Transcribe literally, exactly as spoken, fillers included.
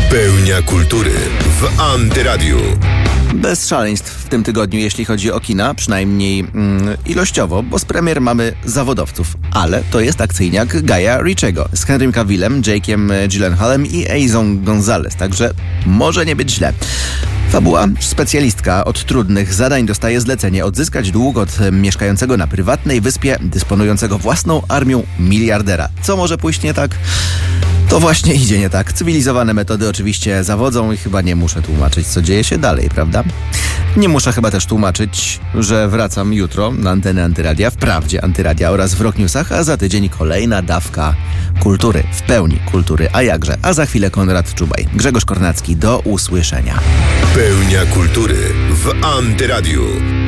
Pełnia kultury w Antyradiu. Bez szaleństw w tym tygodniu, jeśli chodzi o kina, przynajmniej mm, ilościowo, bo z premier mamy zawodowców, ale to jest akcyjniak Guy'a Ritchiego z Henrym Cavillem, Jake'em Gyllenhaalem i Eizą Gonzalez, także może nie być źle. Fabuła. Specjalistka od trudnych zadań dostaje zlecenie odzyskać dług od mieszkającego na prywatnej wyspie, dysponującego własną armią miliardera. Co może pójść nie tak? To właśnie idzie nie tak. Cywilizowane metody oczywiście zawodzą i chyba nie muszę tłumaczyć, co dzieje się dalej, prawda? Nie muszę chyba też tłumaczyć, że wracam jutro na antenę Antyradia, wprawdzie Antyradia oraz w Rock Newsach, a za tydzień kolejna dawka kultury, w pełni kultury, a jakże. A za chwilę Konrad Czubaj. Grzegorz Kornacki, do usłyszenia. Pełnia kultury w Antyradiu.